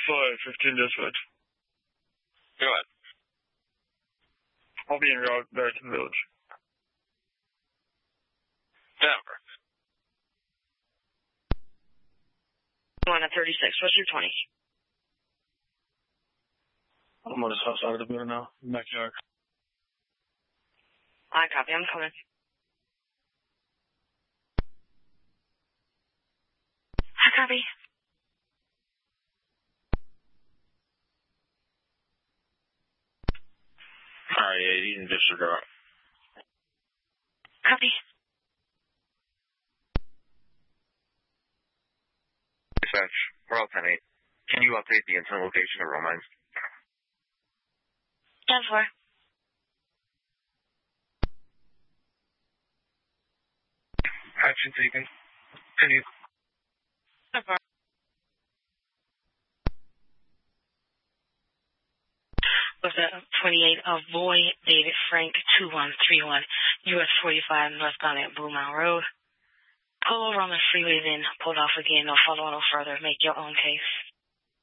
15 dispatch. Go ahead. I'll be en route back to the village. Denver. 1 at 36. What's your 20? I'm on the south side of the building now. Backyard. I copy. I'm coming. I copy. Alright, yeah, you can disregard. Copy. Dispatch, we're all 10-8. Can you update the internal location of Romines? 10-4. Action taken. Continue. 10-4. Was a 28 avoid David Frank 2131 US 45 northbound at Blue Mountain Road. Pull over on the freeway, then pulled off again. No follow no further. Make your own case.